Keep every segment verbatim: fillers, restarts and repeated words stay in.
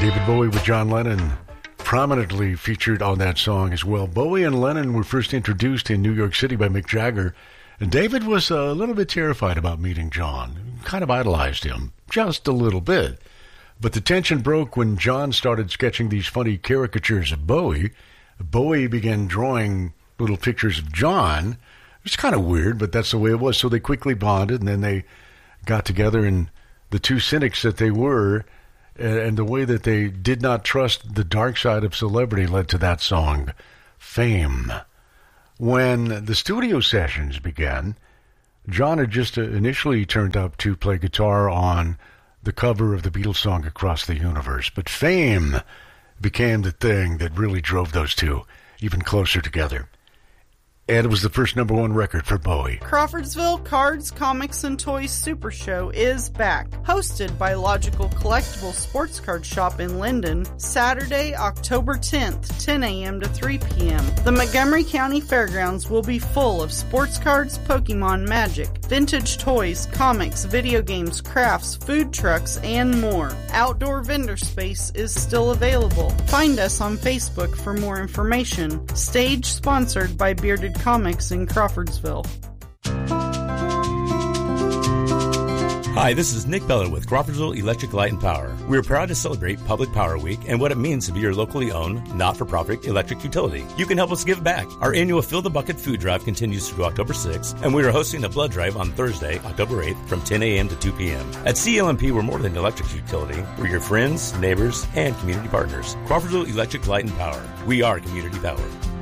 David Bowie with John Lennon prominently featured on that song as well. Bowie and Lennon were first introduced in New York City by Mick Jagger, and David was a little bit terrified about meeting John. Kind of idolized him, just a little bit. But the tension broke when John started sketching these funny caricatures of Bowie. Bowie began drawing little pictures of John. It's kind of weird, but that's the way it was. So they quickly bonded, and then they got together, and the two cynics that they were, and the way that they did not trust the dark side of celebrity led to that song, Fame. When the studio sessions began, John had just initially turned up to play guitar on the cover of the Beatles song Across the Universe, but Fame became the thing that really drove those two even closer together. And it was the first number one record for Bowie. Crawfordsville Cards, Comics, and Toys Super Show is back. Hosted by Logical Collectible Sports Card Shop in Linden, Saturday, October tenth, ten a.m. to three p.m. The Montgomery County Fairgrounds will be full of sports cards, Pokemon, Magic, vintage toys, comics, video games, crafts, food trucks, and more. Outdoor vendor space is still available. Find us on Facebook for more information. Stage sponsored by Bearded Comics in Crawfordsville. Hi, this is Nick Bella with Crawfordsville Electric Light and Power. We are proud to celebrate Public Power Week and what it means to be your locally owned, not-for-profit electric utility. You can help us give back. Our annual Fill the Bucket food drive continues through October sixth, and we are hosting a blood drive on Thursday, October eighth from ten a.m. to two p.m. At C L M P, we're more than an electric utility. We're your friends, neighbors, and community partners. Crawfordsville Electric Light and Power. We are community power.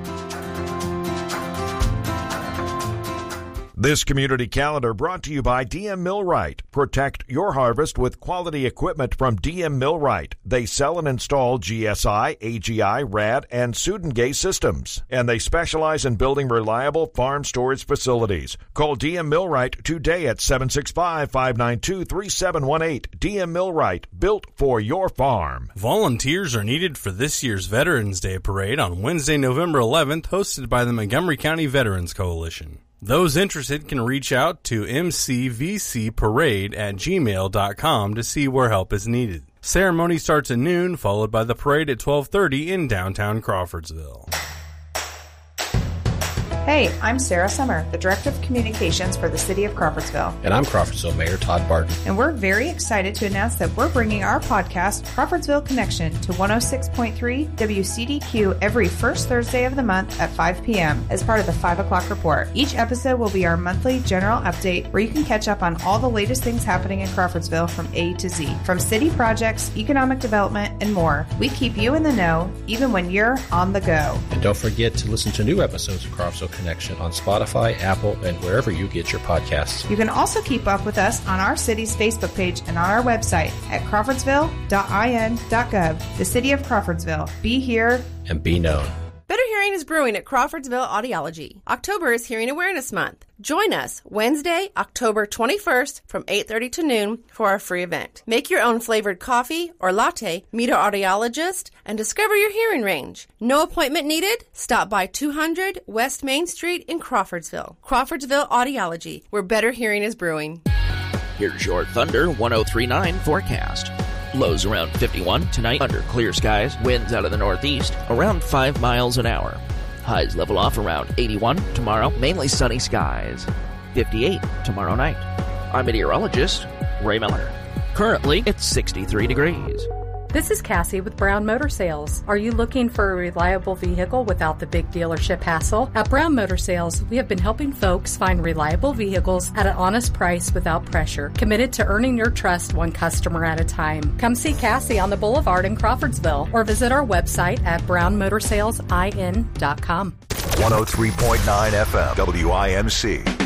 This community calendar brought to you by D M Millwright. Protect your harvest with quality equipment from D M Millwright. They sell and install G S I, A G I, R A D, and Sudengate systems. And they specialize in building reliable farm storage facilities. Call D M Millwright today at seven six five, five nine two, three seven one eight. D M Millwright, built for your farm. Volunteers are needed for this year's Veterans Day Parade on Wednesday, November eleventh, hosted by the Montgomery County Veterans Coalition. Those interested can reach out to m c v c parade at gmail dot com to see where help is needed. Ceremony starts at noon, followed by the parade at twelve thirty in downtown Crawfordsville. Hey, I'm Sarah Summer, the Director of Communications for the City of Crawfordsville. And I'm Crawfordsville Mayor Todd Barton. And we're very excited to announce that we're bringing our podcast, Crawfordsville Connection, to one oh six point three W C D Q every first Thursday of the month at five p.m. as part of the five o'clock report. Each episode will be our monthly general update where you can catch up on all the latest things happening in Crawfordsville from A to Z. From city projects, economic development, and more, we keep you in the know even when you're on the go. And don't forget to listen to new episodes of Crawfordsville Connection on Spotify, Apple, and wherever you get your podcasts. You can also keep up with us on our city's Facebook page and on our website at crawfordsville dot i n dot gov. The City of Crawfordsville. Be here and be known. Better Hearing is brewing at Crawfordsville Audiology. October is Hearing Awareness Month. Join us Wednesday, October twenty-first from eight thirty to noon for our free event. Make your own flavored coffee or latte, meet our audiologist, and discover your hearing range. No appointment needed? Stop by two hundred West Main Street in Crawfordsville. Crawfordsville Audiology, where better hearing is brewing. Here's your Thunder one oh three point nine forecast. Lows around fifty-one tonight under clear skies, winds out of the northeast around five miles an hour. Highs level off around eighty-one tomorrow, mainly sunny skies. fifty-eight tomorrow night. I'm meteorologist Ray Miller. Currently, it's sixty-three degrees. This is Cassie with Brown Motor Sales. Are you looking for a reliable vehicle without the big dealership hassle? At Brown Motor Sales, we have been helping folks find reliable vehicles at an honest price without pressure, committed to earning your trust one customer at a time. Come see Cassie on the Boulevard in Crawfordsville or visit our website at brown motor sales in dot com. one oh three point nine F M, W I M C.